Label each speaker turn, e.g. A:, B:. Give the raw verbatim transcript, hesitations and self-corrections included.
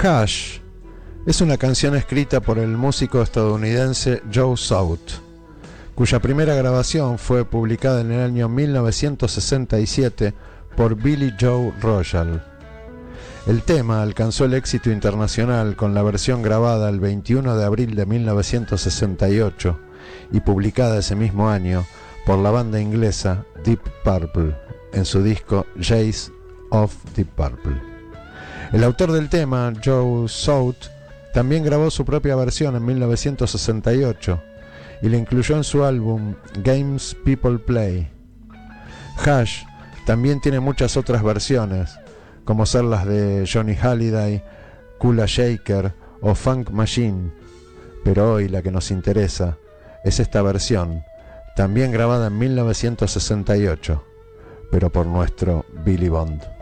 A: Hush es una canción escrita por el músico estadounidense Joe South, cuya primera grabación fue publicada en el año mil novecientos sesenta y siete por Billy Joe Royal. El tema alcanzó el éxito internacional con la versión grabada el veintiuno de abril de mil novecientos sesenta y ocho y publicada ese mismo año por la banda inglesa Deep Purple en su disco Jays of Deep Purple. El autor del tema, Joe South, también grabó su propia versión en mil novecientos sesenta y ocho y la incluyó en su álbum Games People Play. Hush también tiene muchas otras versiones, como ser las de Johnny Halliday, Kula Shaker o Funk Machine, pero hoy la que nos interesa es esta versión, también grabada en mil novecientos sesenta y ocho, pero por nuestro Billy Bond.